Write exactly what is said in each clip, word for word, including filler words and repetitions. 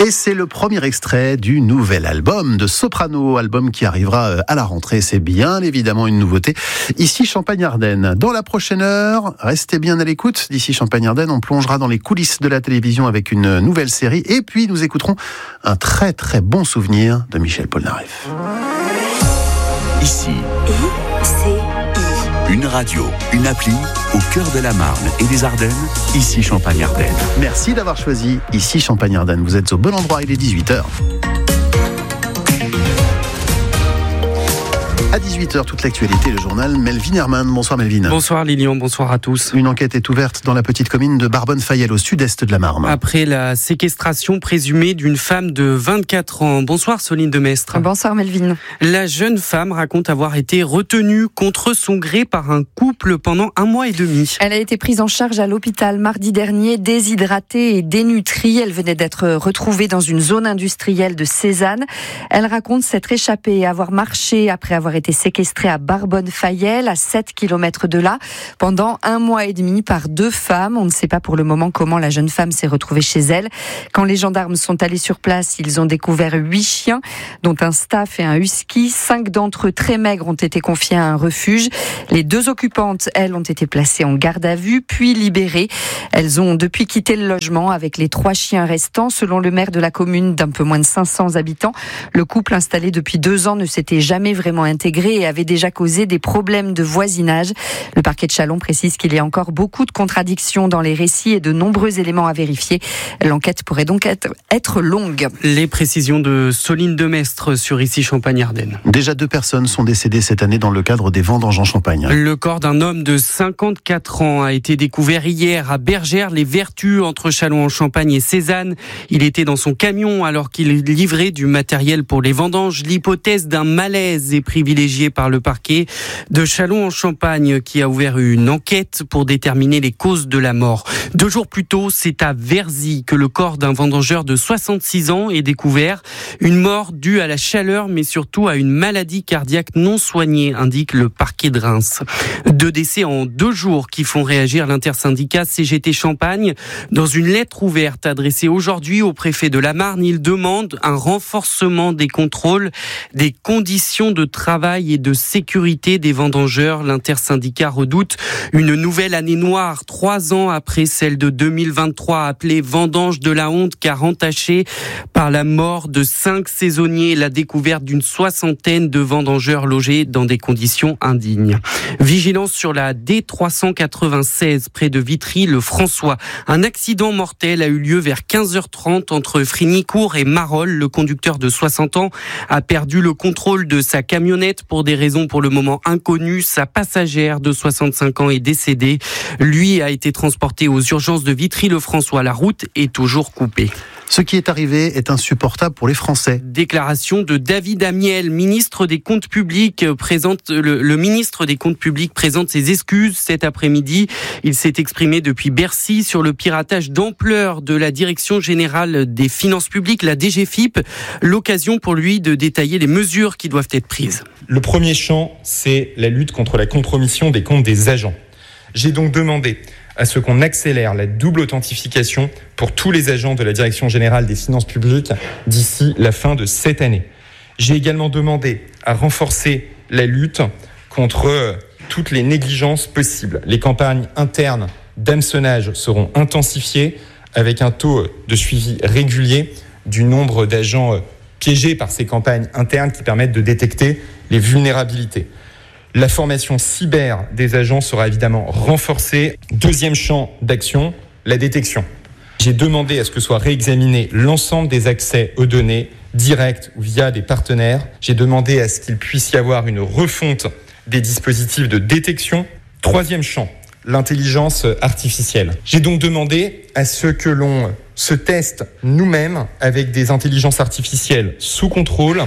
Et c'est le premier extrait du nouvel album de Soprano, album qui arrivera à la rentrée. C'est bien évidemment une nouveauté. Ici Champagne-Ardenne. Dans la prochaine heure, restez bien à l'écoute. D'ici Champagne-Ardenne, on plongera dans les coulisses de la télévision avec une nouvelle série. Et puis nous écouterons un très très bon souvenir de Michel Polnareff. Ici, I C I. Une radio, une appli au cœur de la Marne et des Ardennes. Ici Champagne-Ardenne. Merci d'avoir choisi Ici Champagne-Ardenne. Vous êtes au bon endroit, il est dix-huit heures. À dix-huit heures, toute l'actualité, le journal Melvin Herman. Bonsoir Melvin. Bonsoir Lilian, bonsoir à tous. Une enquête est ouverte dans la petite commune de Barbonne-Fayel, au sud-est de la Marne. Après la séquestration présumée d'une femme de vingt-quatre ans. Bonsoir Soline Demestre. Bonsoir Melvin. La jeune femme raconte avoir été retenue contre son gré par un couple pendant un mois et demi. Elle a été prise en charge à l'hôpital mardi dernier, déshydratée et dénutrie. Elle venait d'être retrouvée dans une zone industrielle de Cézanne. Elle raconte s'être échappée et avoir marché après avoir été été séquestrée à Barbonne-Fayel, à sept kilomètres de là, pendant un mois et demi par deux femmes. On ne sait pas pour le moment comment la jeune femme s'est retrouvée chez elle. Quand les gendarmes sont allés sur place, ils ont découvert huit chiens, dont un staff et un husky. Cinq d'entre eux, très maigres, ont été confiés à un refuge. Les deux occupantes, elles, ont été placées en garde à vue, puis libérées. Elles ont depuis quitté le logement avec les trois chiens restants. Selon le maire de la commune d'un peu moins de cinq cents habitants, le couple installé depuis deux ans ne s'était jamais vraiment intégré et avait déjà causé des problèmes de voisinage. Le parquet de Châlons précise qu'il y a encore beaucoup de contradictions dans les récits et de nombreux éléments à vérifier. L'enquête pourrait donc être, être longue. Les précisions de Soline Demestre sur Ici Champagne-Ardenne. Déjà deux personnes sont décédées cette année dans le cadre des vendanges en Champagne. Le corps d'un homme de cinquante-quatre ans a été découvert hier à Bergères-les-Vertus, entre Châlons-en-Champagne et Cézanne. Il était dans son camion alors qu'il livrait du matériel pour les vendanges. L'hypothèse d'un malaise est privilégiée par le parquet de Châlons-en-Champagne qui a ouvert une enquête pour déterminer les causes de la mort. Deux jours plus tôt, c'est à Verzy que le corps d'un vendangeur de soixante-six ans est découvert. Une mort due à la chaleur, mais surtout à une maladie cardiaque non soignée, indique le parquet de Reims. Deux décès en deux jours qui font réagir l'intersyndicat C G T Champagne. Dans une lettre ouverte adressée aujourd'hui au préfet de la Marne, il demande un renforcement des contrôles, des conditions de travail et de sécurité des vendangeurs. L'intersyndicat redoute une nouvelle année noire, trois ans après celle de deux mille vingt-trois, appelée vendange de la honte, car entachée par la mort de cinq saisonniers et la découverte d'une soixantaine de vendangeurs logés dans des conditions indignes. Vigilance sur la D trois cent quatre-vingt-seize près de Vitry, le François. Un accident mortel a eu lieu vers quinze heures trente entre Frignicourt et Marolles. Le conducteur de soixante ans a perdu le contrôle de sa camionnette pour des raisons pour le moment inconnues. Sa passagère de soixante-cinq ans est décédée. Lui a été transporté aux urgences de Vitry-le-François. La route est toujours coupée. Ce qui est arrivé est insupportable pour les Français. Déclaration de David Amiel, ministre des Comptes Publics, présente, le, le ministre des Comptes Publics présente ses excuses cet après-midi. Il s'est exprimé depuis Bercy sur le piratage d'ampleur de la Direction Générale des Finances Publiques, la D G F I P. L'occasion pour lui de détailler les mesures qui doivent être prises. Le premier champ, c'est la lutte contre la compromission des comptes des agents. J'ai donc demandé à ce qu'on accélère la double authentification pour tous les agents de la Direction Générale des Finances Publiques d'ici la fin de cette année. J'ai également demandé à renforcer la lutte contre toutes les négligences possibles. Les campagnes internes d'hameçonnage seront intensifiées avec un taux de suivi régulier du nombre d'agents piégés par ces campagnes internes qui permettent de détecter les vulnérabilités. La formation cyber des agents sera évidemment renforcée. Deuxième champ d'action, la détection. J'ai demandé à ce que soit réexaminé l'ensemble des accès aux données, directs ou via des partenaires. J'ai demandé à ce qu'il puisse y avoir une refonte des dispositifs de détection. Troisième champ, l'intelligence artificielle. J'ai donc demandé à ce que l'on se teste nous-mêmes avec des intelligences artificielles sous contrôle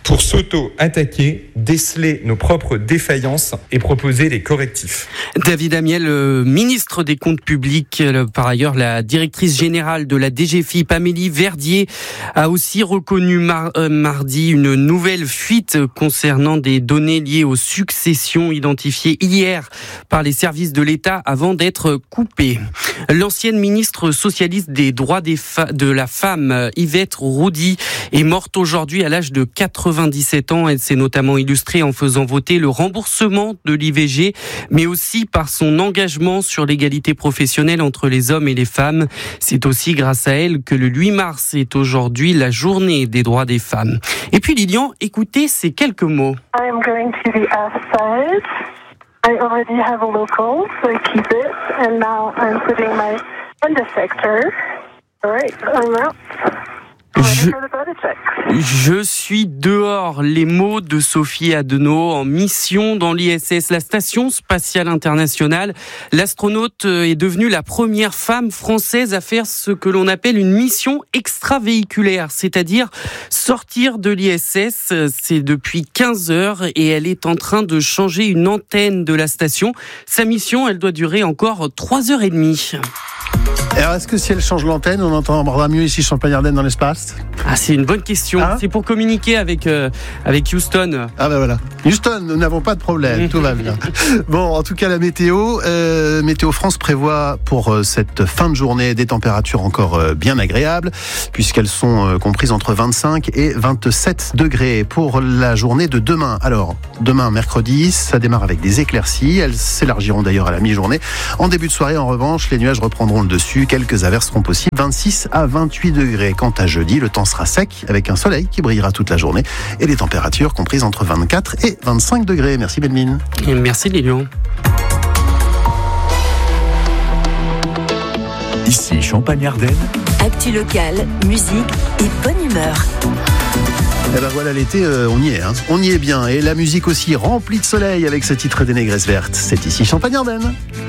pour s'auto-attaquer, déceler nos propres défaillances et proposer des correctifs. David Amiel, euh, ministre des Comptes publics, euh, par ailleurs la directrice générale de la D G F I P, Amélie Verdier, a aussi reconnu mar- euh, mardi une nouvelle fuite concernant des données liées aux successions identifiées hier par les services de l'État avant d'être coupées. L'ancienne ministre socialiste des droits des fa- de la femme, Yvette Roudy, est morte aujourd'hui à l'âge de quatre-vingt-dix-sept ans. Elle s'est notamment illustrée en faisant voter le remboursement de l'I V G, mais aussi par son engagement sur l'égalité professionnelle entre les hommes et les femmes. C'est aussi grâce à elle que le huit mars est aujourd'hui la journée des droits des femmes. Et puis Lilian, écoutez ces quelques mots. I am going to the outside. I already have a local, so I keep it. And now I'm putting my undefector. All right, I'm out. Je, je suis dehors. Les mots de Sophie Adenau en mission dans l'I S S, la Station Spatiale Internationale. L'astronaute est devenue la première femme française à faire ce que l'on appelle une mission extravéhiculaire, c'est-à-dire sortir de l'I S S. C'est depuis quinze heures et elle est en train de changer une antenne de la station. Sa mission, elle doit durer encore trois heures trente. Alors, est-ce que si elle change l'antenne, on entendra mieux ici Champagne-Ardenne dans l'espace ? Ah, c'est une bonne question. Hein ? C'est pour communiquer avec euh, avec Houston. Ah ben voilà. Houston, nous n'avons pas de problème, tout va bien. Bon, en tout cas, la météo, euh, Météo France prévoit pour euh, cette fin de journée des températures encore euh, bien agréables, puisqu'elles sont euh, comprises entre vingt-cinq et vingt-sept degrés pour la journée de demain. Alors, demain, mercredi, ça démarre avec des éclaircies. Elles s'élargiront d'ailleurs à la mi-journée. En début de soirée, en revanche, les nuages reprendront le dessus. Quelques averses seront possibles, vingt-six à vingt-huit degrés. Quant à jeudi, le temps sera sec avec un soleil qui brillera toute la journée et les températures comprises entre vingt-quatre et vingt-cinq degrés. Merci Belmine. Et merci Lilian. Ici Champagne-Ardenne. Actu locale, musique et bonne humeur. Eh ben voilà, l'été, euh, on y est, hein. On y est bien. Et la musique aussi remplie de soleil avec ce titre des Négresses Vertes. C'est ici Champagne-Ardenne.